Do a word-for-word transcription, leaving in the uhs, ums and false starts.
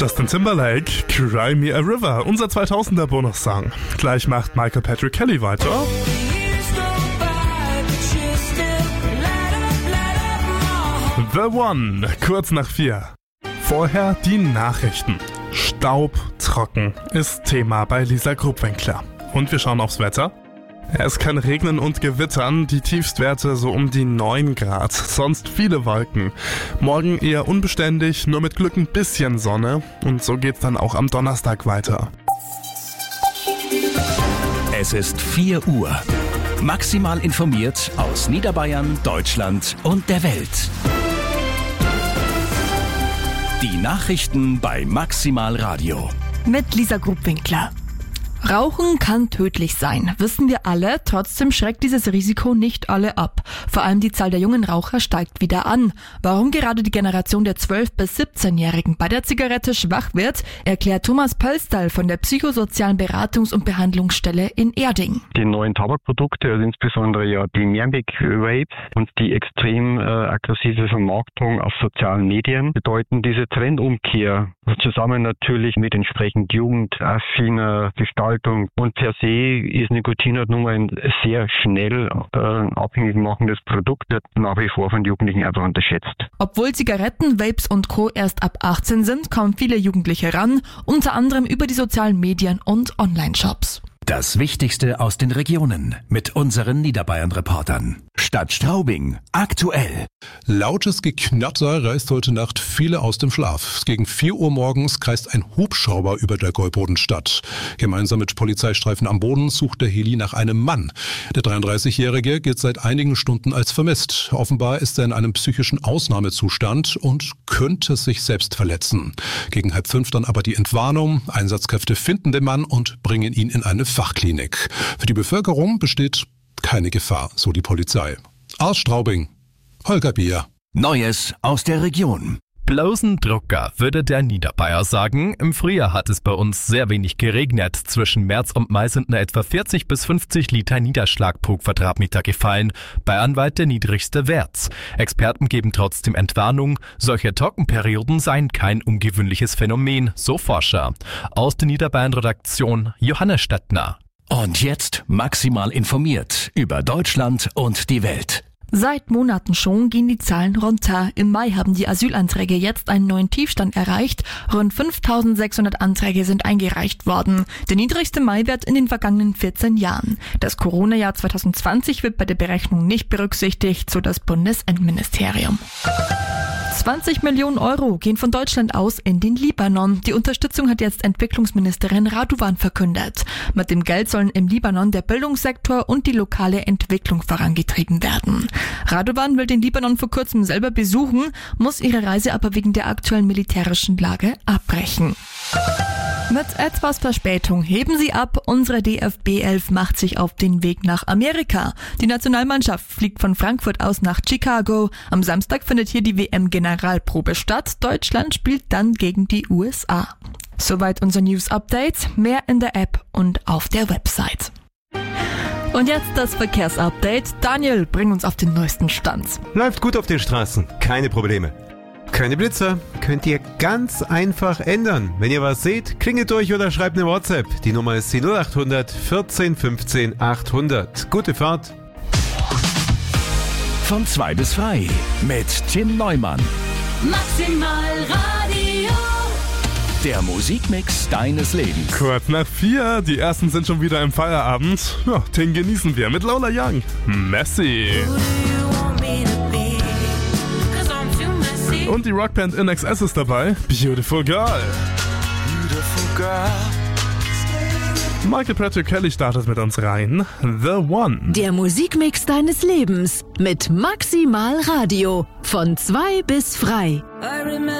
Justin Timberlake, Cry Me a River, unser zweitausender Bonussong. Gleich macht Michael Patrick Kelly weiter. The One, kurz nach vier. Vorher die Nachrichten. Staubtrocken ist Thema bei Lisa Grubwinkler. Und wir schauen aufs Wetter. Es kann regnen und gewittern, die Tiefstwerte so um die neun Grad, sonst viele Wolken. Morgen eher unbeständig, nur mit Glück ein bisschen Sonne und so geht's dann auch am Donnerstag weiter. Es ist vier Uhr. Maximal informiert aus Niederbayern, Deutschland und der Welt. Die Nachrichten bei Maximal Radio. Mit Lisa Grubwinkler. Rauchen kann tödlich sein, wissen wir alle, trotzdem schreckt dieses Risiko nicht alle ab. Vor allem die Zahl der jungen Raucher steigt wieder an. Warum gerade die Generation der zwölf- bis siebzehnjährigen bei der Zigarette schwach wird, erklärt Thomas Pölsterl von der psychosozialen Beratungs- und Behandlungsstelle in Erding. Die neuen Tabakprodukte, also insbesondere ja die Mehrweg-Vapes und die extrem äh, aggressive Vermarktung auf sozialen Medien bedeuten diese Trendumkehr zusammen natürlich mit entsprechend jugendaffiner Gestaltung. Und per se ist Nikotin halt nun mal ein sehr schnell äh, abhängig machendes Produkt, wird nach wie vor von Jugendlichen einfach unterschätzt. Obwohl Zigaretten, Vapes und Co. erst ab achtzehn sind, kommen viele Jugendliche ran, unter anderem über die sozialen Medien und Online-Shops. Das Wichtigste aus den Regionen mit unseren Niederbayern-Reportern. Stadt Straubing, aktuell. Lautes Geknatter reißt heute Nacht viele aus dem Schlaf. Gegen vier Uhr morgens kreist ein Hubschrauber über der Gäubodenstadt. Gemeinsam mit Polizeistreifen am Boden sucht der Heli nach einem Mann. Der dreiunddreißigjährige gilt seit einigen Stunden als vermisst. Offenbar ist er in einem psychischen Ausnahmezustand und könnte sich selbst verletzen. Gegen halb fünf dann aber die Entwarnung. Einsatzkräfte finden den Mann und bringen ihn in eine Fachklinik. Für die Bevölkerung besteht keine Gefahr, so die Polizei. Aus Straubing, Holger Bier. Neues aus der Region. Bloßen Drucker, würde der Niederbayer sagen. Im Frühjahr hat es bei uns sehr wenig geregnet. Zwischen März und Mai sind nur etwa vierzig bis fünfzig Liter Niederschlag pro Quadratmeter gefallen. Bayernweit der niedrigste Wert. Experten geben trotzdem Entwarnung. Solche Trockenperioden seien kein ungewöhnliches Phänomen, so Forscher. Aus der Niederbayern-Redaktion Johannes Stettner. Und jetzt maximal informiert über Deutschland und die Welt. Seit Monaten schon gehen die Zahlen runter. Im Mai haben die Asylanträge jetzt einen neuen Tiefstand erreicht. Rund fünftausendsechshundert Anträge sind eingereicht worden. Der niedrigste Maiwert in den vergangenen vierzehn Jahren. Das Corona-Jahr zwanzig zwanzig wird bei der Berechnung nicht berücksichtigt, so das Bundesinnenministerium. zwanzig Millionen Euro gehen von Deutschland aus in den Libanon. Die Unterstützung hat jetzt Entwicklungsministerin Raduan verkündet. Mit dem Geld sollen im Libanon der Bildungssektor und die lokale Entwicklung vorangetrieben werden. Raduan will den Libanon vor kurzem selber besuchen, muss ihre Reise aber wegen der aktuellen militärischen Lage abbrechen. Mit etwas Verspätung heben sie ab. Unsere D F B elf macht sich auf den Weg nach Amerika. Die Nationalmannschaft fliegt von Frankfurt aus nach Chicago. Am Samstag findet hier die W M-Generalprobe statt. Deutschland spielt dann gegen die U S A. Soweit unser News-Update. Mehr in der App und auf der Website. Und jetzt das Verkehrsupdate. Daniel, bring uns auf den neuesten Stand. Läuft gut auf den Straßen, keine Probleme. Keine Blitzer, könnt ihr ganz einfach ändern. Wenn ihr was seht, klingelt durch oder schreibt eine WhatsApp. Die Nummer ist die null acht hundert vierzehn fünfzehn achthundert. Gute Fahrt. Von zwei bis frei mit Tim Neumann. Maximal Radio. Der Musikmix deines Lebens. Kurz nach vier, die ersten sind schon wieder im Feierabend. Ja, den genießen wir mit Lola Young. Messi. Und die Rockband In Excess ist dabei. Beautiful Girl. Beautiful Girl. Michael Patrick Kelly startet mit uns rein. The One. Der Musikmix deines Lebens mit Maximal Radio. Von zwei bis frei.